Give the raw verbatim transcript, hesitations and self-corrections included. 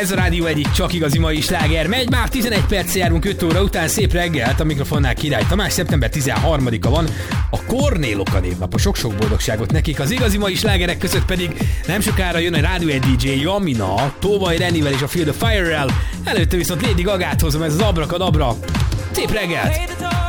Ez a Rádió egyik csak igazi mai sláger. Megy már tizenegy perc járunk öt óra után. Szép reggelt, a mikrofonnál Király Tamás. Szeptember tizenharmadika van. A Kornélok a névnap. A sok-sok boldogságot nekik. Az igazi mai slágerek között pedig nem sokára jön a Rádió egy dé dzsé Jamina, Tóvaj Renivel és a Feel the Fire-rel. Előtte viszont Lady Gagát hozom, ez az Abrakadabra. Szép reggelt!